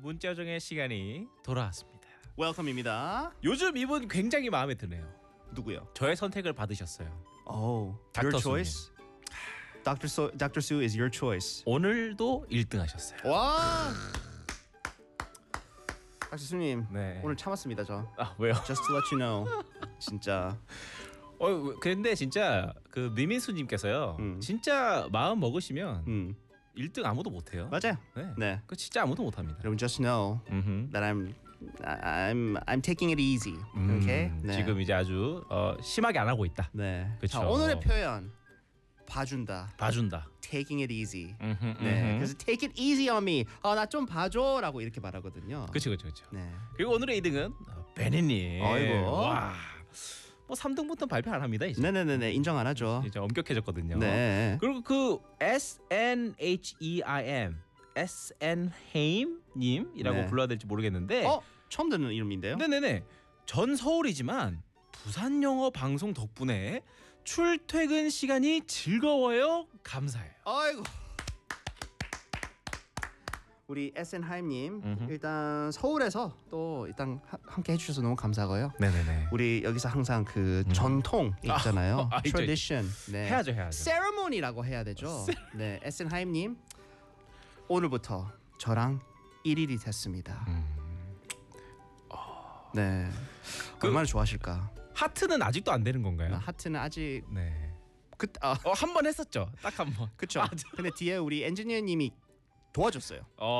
문자정의 시간이 돌아왔습니다. 웰컴입니다. 요즘 이분 굉장히 마음에 드네요. 누구요? 저의 선택을 받으셨어요. Oh, 닥터 your 수님. choice. Dr. Sue is your choice. 오늘도 1등 하셨어요. 와. 닥터 수님, 네. 오늘 참았습니다 저. 아 왜요? Just to let you know. 진짜. 근데 진짜 그 미민수님께서요. 진짜 마음 먹으시면 1등 아무도 못해요. 맞아요. 네. 네. 그 진짜 아무도 못합니다. 여러분 just know that I'm taking it easy. Okay? 네. 지금 이제 아주 심하게 안 하고 있다. 네. 그쵸. 자, 오늘의 표현 봐준다. 봐준다. Taking it easy. 네. 그래서 take it easy on me. 나 좀 봐줘라고 이렇게 말하거든요. 그렇죠. 네. 그리고 오늘의 2등은 베니님. 아이고. 와. 뭐 3등부터 발표 안 합니다 이제. 네네네 인정 안 하죠. 이제 엄격해졌거든요. 네. 그리고 그 SNHEIM님이라고 네. 불러야 될지 모르겠는데. 처음 듣는 이름인데요. 네네네. 전 서울이지만 부산 영어 방송 덕분에 출퇴근 시간이 즐거워요. 감사해요. 아이고. 우리 SN하임님 일단 서울에서 또 일단 함께 해주셔서 너무 감사하고요. 네네네. 우리 여기서 항상 그 전통 있잖아요. 있죠, tradition. 네. 해야죠. ceremony라고 해야 되죠. 네, SN하임님 오늘부터 저랑 1일이 됐습니다. 네. 얼마나 좋아하실까? 하트는 아직도 안 되는 건가요? 하트는 아직 네. 한 번 했었죠. 딱 한 번. 그쵸. 근데 뒤에 우리 엔지니어님이 도와줬어요.